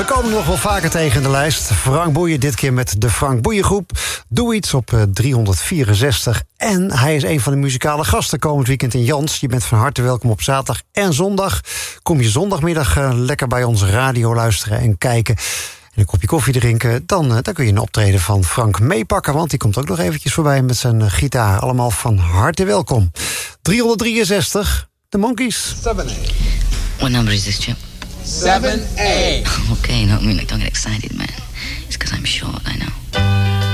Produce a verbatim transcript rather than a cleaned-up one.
We komen nog wel vaker tegen in de lijst. Frank Boeien, dit keer met de Frank Boeien Groep. Doe iets op driehonderdvierenzestig. En hij is een van de muzikale gasten komend weekend in Jans. Je bent van harte welkom op zaterdag en zondag. Kom je zondagmiddag uh, lekker bij onze radio luisteren en kijken. En een kopje koffie drinken. Dan, uh, dan kun je een optreden van Frank meepakken. Want die komt ook nog eventjes voorbij met zijn uh, gitaar. Allemaal van harte welkom. driehonderddrieënzestig, de Monkees. seven A. What number is this, Chip? seven A. Okay, no, I mean, like, don't get excited, man. It's because I'm short, I know.